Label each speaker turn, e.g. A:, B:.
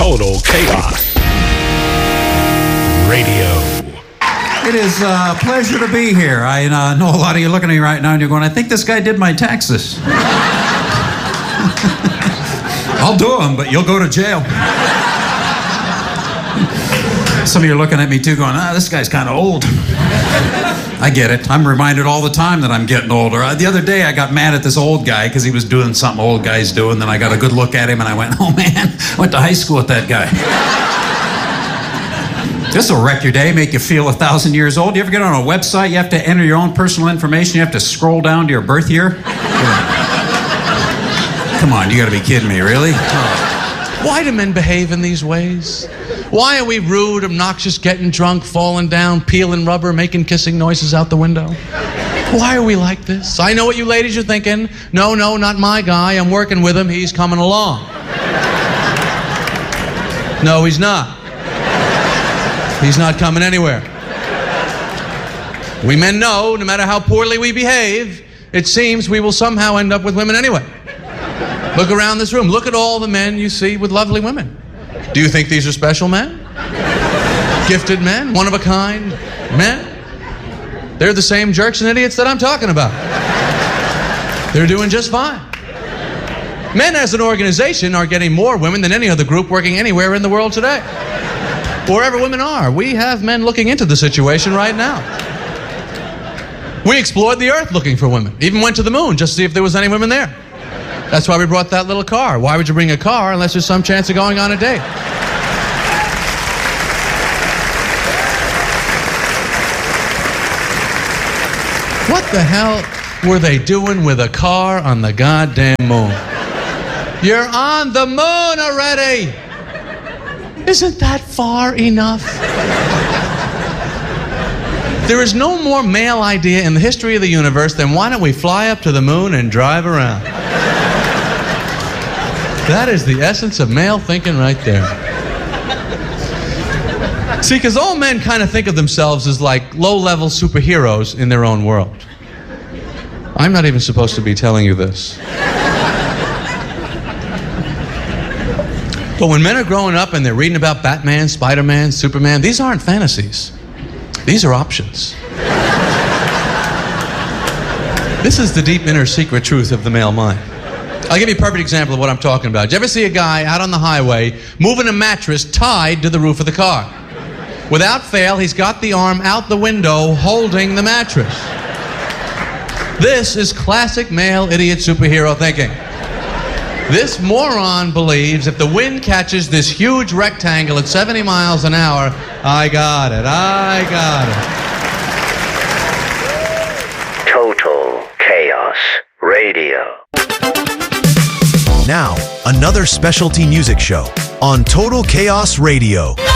A: Total Chaos Radio.
B: It is a pleasure to be here. I know a lot of you looking at me right now and you're going, I think this guy did my taxes. I'll do them, but you'll go to jail. Some of you are looking at me too going, this guy's kind of old. I get it. I'm reminded all the time that I'm getting older. The other day I got mad at this old guy because he was doing something old guys do, and then I got a good look at him and I went, oh man, I went to high school with that guy. This will wreck your day, make you feel 1,000 years old. You ever get on a website, you have to enter your own personal information, you have to scroll down to your birth year? Come on, you gotta be kidding me, really?
C: Why do men behave in these ways? Why are we rude, obnoxious, getting drunk, falling down, peeling rubber, making kissing noises out the window? Why are we like this? I know what you ladies are thinking. No, not my guy. I'm working with him. He's coming along. No, he's not. He's not coming anywhere. We men know, no matter how poorly we behave, it seems we will somehow end up with women anyway. Look around this room. Look at all the men you see with lovely women. Do you think these are special men? Gifted men? One of a kind men? They're the same jerks and idiots that I'm talking about. They're doing just fine. Men as an organization are getting more women than any other group working anywhere in the world today. Wherever women are, we have men looking into the situation right now. We explored the earth looking for women. Even went to the moon just to see if there was any women there. That's why we brought that little car. Why would you bring a car unless there's some chance of going on a date? What the hell were they doing with a car on the goddamn moon? You're on the moon already! Isn't that far enough? There is no more male idea in the history of the universe than why don't we fly up to the moon and drive around? That is the essence of male thinking right there. See, because all men kind of think of themselves as like low-level superheroes in their own world. I'm not even supposed to be telling you this. But when men are growing up and they're reading about Batman, Spider-Man, Superman, these aren't fantasies. These are options. This is the deep inner secret truth of the male mind. I'll give you a perfect example of what I'm talking about. Did you ever see a guy out on the highway moving a mattress tied to the roof of the car? Without fail, he's got the arm out the window holding the mattress. This is classic male idiot superhero thinking. This moron believes if the wind catches this huge rectangle at 70 miles an hour, I got it.
D: Total Chaos Radio.
E: Now, another specialty music show on Total Chaos Radio.